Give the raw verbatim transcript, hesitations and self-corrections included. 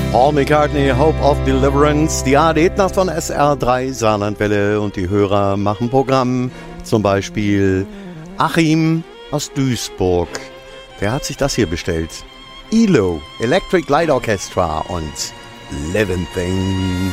Paul McCartney, Hope of Deliverance, die A D-Nacht von S R drei Saarlandwelle und die Hörer machen Programm. Zum Beispiel Achim aus Duisburg. Der hat sich das hier bestellt. E L O, Electric Light Orchestra und Living Thing.